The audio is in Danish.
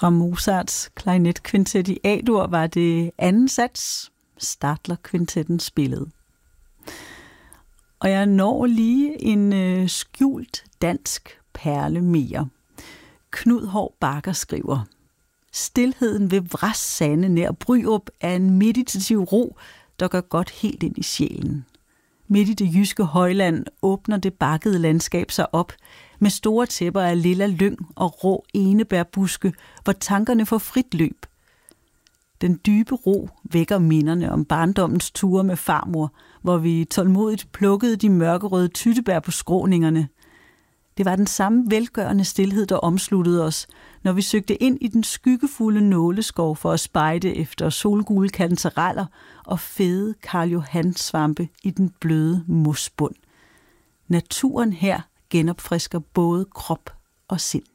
Fra Mozarts klarinetkvintet i A-dur var det anden sats, Stadler-kvintetten spillede. Og jeg når lige en skjult dansk perle mere. Knud Haahr Bakker skriver: Stilheden ved Vras Sande nær Bryrup er en meditativ ro, der gør godt helt ind i sjælen. Midt i det jyske højland åbner det bakkede landskab sig op med store tæpper af lilla lyng og rå enebærbuske, hvor tankerne får frit løb. Den dybe ro vækker minderne om barndommens ture med farmor, hvor vi tålmodigt plukkede de mørkerøde tyttebær på skråningerne. Det var den samme velgørende stilhed, der omsluttede os, når vi søgte ind i den skyggefulde nåleskov for at spejde efter solgule kantareller og fede Karl Johan svampe i den bløde mosbund. Naturen her genopfrisker både krop og sind.